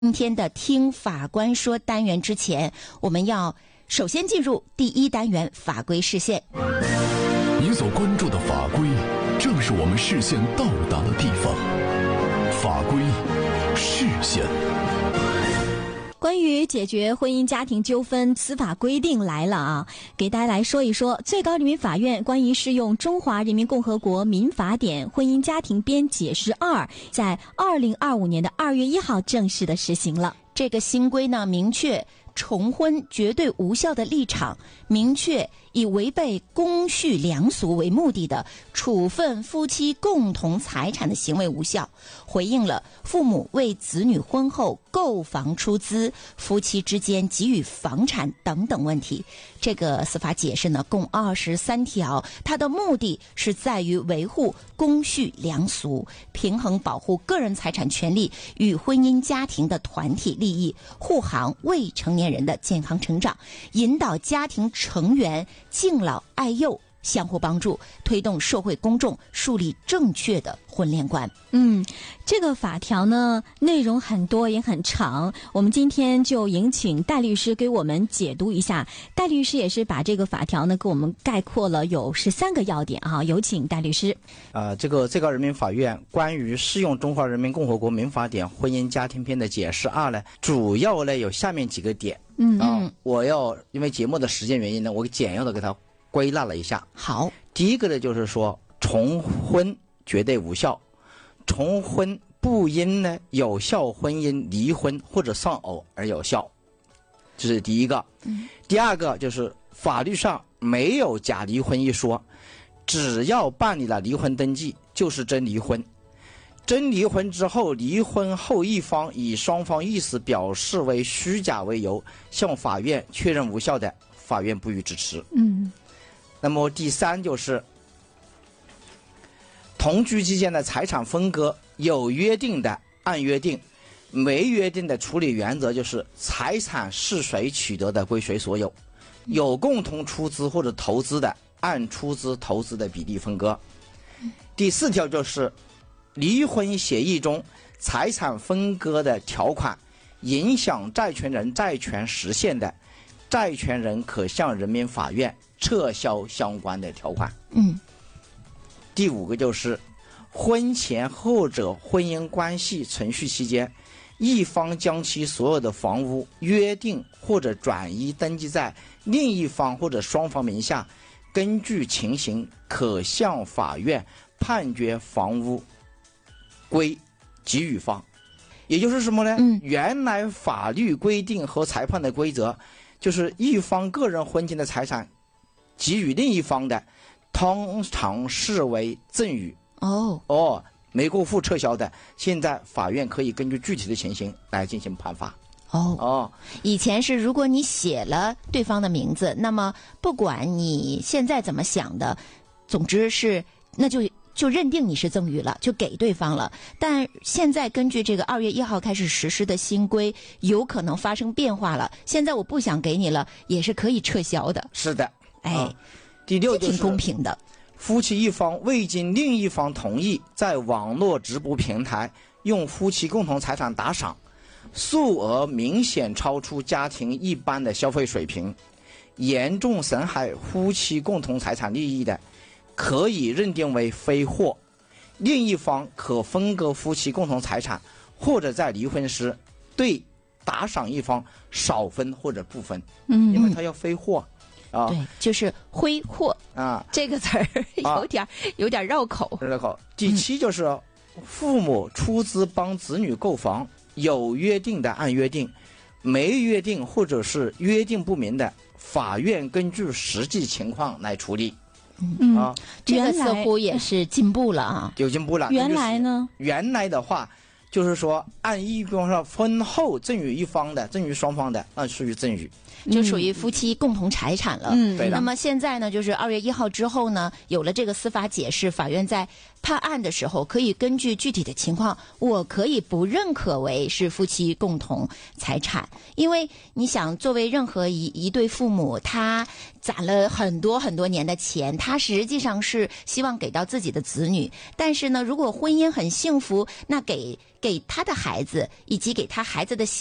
今天的听法官说单元之前，我们要首先进入第一单元法规视线。 您所关注的法规，正是我们视线到达的地方。法规视线。 关于解决婚姻家庭纠纷司法规定来了啊，给大家来说一说最高人民法院关于适用《中华人民共和国民法典》婚姻家庭编解释2在2025年的2月1号正式的实行了。 这个新规呢，明确重婚绝对无效的立场，明确以违背公序良俗为目的的处分夫妻共同财产的行为无效，回应了父母为子女婚后购房出资、夫妻之间给予房产等等问题。这个司法解释呢，共23条，它的目的是在于维护公序良俗，平衡保护个人财产权利与婚姻家庭的团体利益，护航未成年人的健康成长，引导家庭成员敬老爱幼，相互帮助，推动社会公众树立正确的婚恋观。 这个法条呢，内容很多也很长，我们今天就迎请戴律师给我们解读一下。戴律师也是把这个法条呢给我们概括了有13个要点啊，有请戴律师。 这个最高人民法院关于适用《中华人民共和国民法典》婚姻家庭篇的解释2呢，主要呢有下面几个点。我要因为节目的时间原因呢，我简要的给它归纳了一下。 好， 第一个呢就是说重婚绝对无效，重婚不因呢有效婚姻离婚或者丧偶而有效，这是第一个。第二个就是法律上没有假离婚一说，只要办理了离婚登记就是真离婚。真离婚之后，离婚后一方以双方意思表示为虚假为由向法院确认无效的，法院不予支持。那么第三就是同居之间的财产分割有约定的按约定，没约定的处理原则就是财产是谁取得的归谁所有，有共同出资或者投资的按出资投资的比例分割。第4条就是离婚协议中财产分割的条款影响债权人债权实现的，债权人可向人民法院撤销相关的条款。第5个就是婚前或者婚姻关系存续期间，一方将其所有的房屋约定或者转移登记在另一方或者双方名下，根据情形可向法院判决房屋归给予方。也就是什么呢？原来法律规定和裁判的规则就是一方个人婚前的财产给予另一方的，通常视为赠与。没过户撤销的，现在法院可以根据具体的情形来进行判罚。 以前是如果你写了对方的名字，那么不管你现在怎么想的，总之是那就认定你是赠与了，就给对方了。但现在根据这个2月1号开始实施的新规，有可能发生变化了，现在我不想给你了，也是可以撤销的。 是的。第6就是挺公平的， 夫妻一方未经另一方同意，在网络直播平台用夫妻共同财产打赏，数额明显超出家庭一般的消费水平，严重损害夫妻共同财产利益的，可以认定为非货，另一方可分割夫妻共同财产，或者在离婚时对打赏一方少分或者不分。因为他要非货。 对，就是挥霍这个词儿有点绕口。 第7就是父母出资帮子女购房，有约定的按约定，没约定或者是约定不明的，法院根据实际情况来处理。 这个似乎也是进步了啊， 有进步了。 原来呢？ 原来的话就是说，按一比方说婚后赠与一方的、赠与双方的，那属于赠与， 就属于夫妻共同财产了。 对的。 那么现在呢，就是2月1号之后呢，有了这个司法解释，法院在判案的时候，可以根据具体的情况，我可以不认可为是夫妻共同财产。因为你想，作为任何一对父母，他攒了很多很多年的钱，他实际上是希望给到自己的子女。但是呢，如果婚姻很幸福，那给他的孩子以及给他孩子的